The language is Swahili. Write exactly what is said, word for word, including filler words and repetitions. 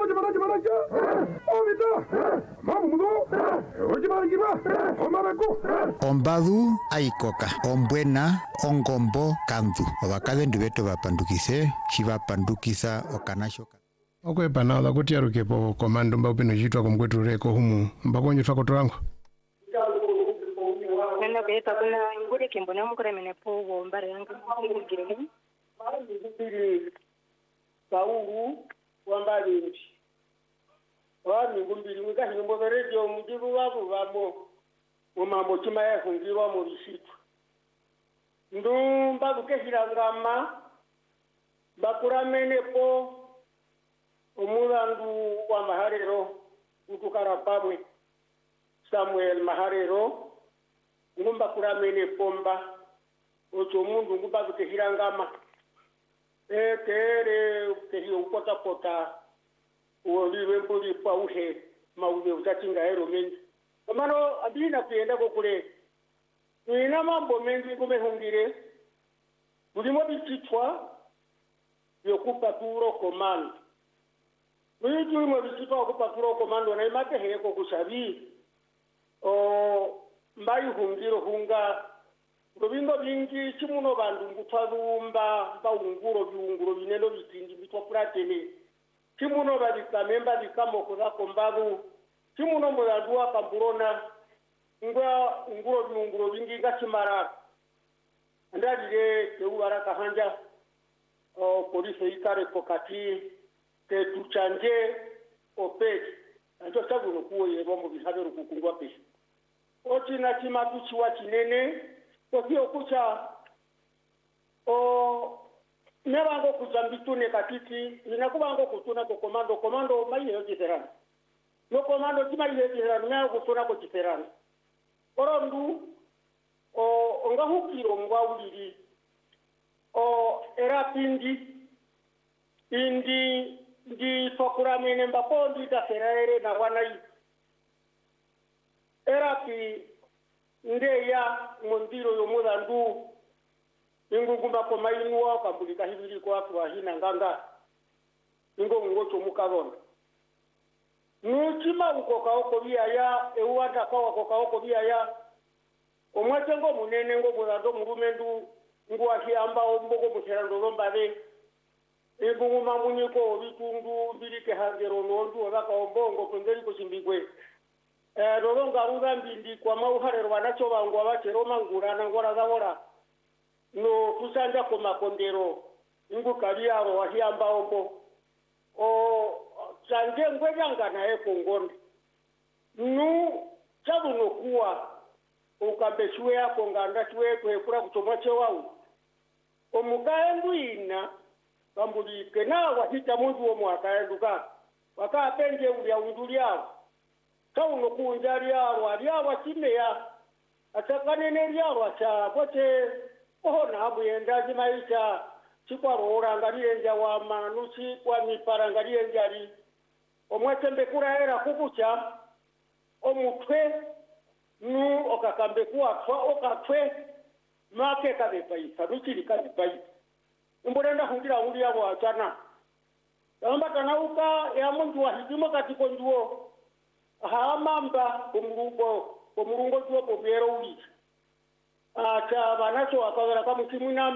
Jibara jibara jibara jibara. Ovita. Mamudo. Ojibara jibara. Omarako. Ombadu aikoka. Ombwena ongombo kandu. Obakade ndubeto bapandukise. Shiva pandukisa okanashoka. Okwe panala kuti arukepo komando mba upino jitwa kumkwetu reko humu. Mbakonyo twako turango. Nenda kuyepa kuna ngure kimbona mukure menepo wombare yangu ngire. Ngiri Sauru wambali nchi. Wani ngumbiri mwika himbo radio mjibu wabu wamo. Mwambo chima ya kungirwa mwisitu. Ndumba kukeshira ngama. Bakura menepo. Umulandu wa Maharero. Utukara pamwe. Samuel Maharero. Ngumba kura menepo mba. Ocho mundu ngumba kukeshira ngama. Etere tehi ukota pota uoliwe mbuli pa uhe maude utatinga hero mengi. Kamano abina kuenda kukule. Tuina mambo mengi kumehungire. Mulimo bichitwa yokupa turo komando. Muli tulimo bichitwa yokupa turo komando na imate heko kushabi. O mbayi hungiro hunga. Robingo bingi chimuno bandu ngutwalumba baunguro biunguro bineno bitindi bitwa pratene chimuno badika memba bikamo kuza kombabu chimuno mulandua kamburona ngwa nguro biunguro bingi gachimara ndadire teubara kahanja o polisi ikare kokati te tuchanje opet anjo sabuno kuwo yebo mu bihabero kukungwa pe ochina chima tuchiwa chinene Kwa kucha o nebango kucha mbitune katiti inakubango kutuna ko komando komando maye yoterana no komando tima yoterana na kutuna ko terana orondu o ngahukiro ngwawuliri o erapindi indi ndi fokura mene mbapondi ta ferere na wanai erapi ndeya mondiro yomulandu ingungumba ko mainuwa kambulika hibiri kwa kwa hina nganga ingo ngocho mukaronda nuchima ukoka oko bia ya ewanda kwa ukoka oko bia ya omwete ngo munene ngo mulando murumendu ngo ahiamba ombogo muserando lombale ingunguma munyiko bitundu birike hangero nondu obaka ombongo kwengeri ko chimbigwe Eh rolonga ruga mbindi kwa mauharero wanacho bangu abakero mangurana ngora zabora no kusanja ko makondero ingu kaliaro wahiamba ombo o chanje ngwejanga nae kongonde nu chabuno kuwa ukambeshwe yako nganda chwe kwekura kuchomwa chewau omukaendu ina bambulike na wahita mundu wo mwakaenduka wakapenje ulya undulia kauno kuunjali yaro aliyawa chimeya atakanene lyaro cha pote ohona abuyendaji maisha chikwarora ngaliyenja wa manuchi kwa mipara ngaliyenjali omwetembe kura era kukucha omutwe nu okakambe kuwa twa okatwe make kabe paisa ruchiri kabe paisa umborenda hungira uli yabo achana yamba kanauka ya muntu wa hidimo katiko nduo hamamba umurungo umurungo tuo pobiero uli acha banacho akagara kama kimuna